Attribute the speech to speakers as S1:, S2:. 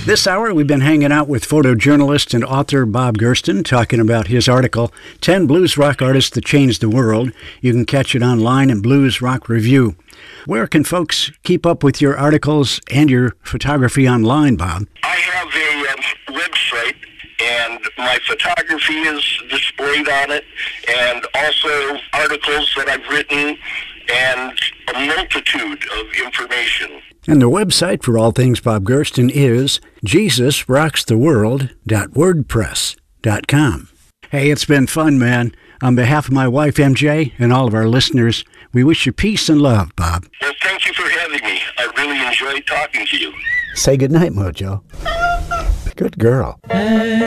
S1: This hour, we've been hanging out with photojournalist and author Bob Gersten, talking about his article, 10 Blues Rock Artists That Changed the World. You can catch it online at Blues Rock Review. Where can folks keep up with your articles and your photography online, Bob?
S2: I have a website, and my photography is displayed on it, and also articles that I've written, and a multitude of information.
S1: And the website for all things Bob Gersten is JesusRocksTheWorld.wordpress.com. Hey, it's been fun, man. On behalf of my wife, MJ, and all of our listeners, we wish you peace and love, Bob.
S2: Well, thank you for having me. I really enjoyed talking to you.
S1: Say goodnight, Mojo. Good girl.